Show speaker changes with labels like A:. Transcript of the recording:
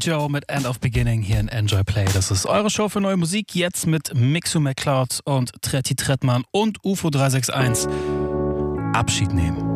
A: Joe mit End of Beginning hier in Enjoy Play. Das ist eure Show für neue Musik, jetzt mit Mixu McCloud und Tretti Trettmann und UFO 361. Abschied nehmen.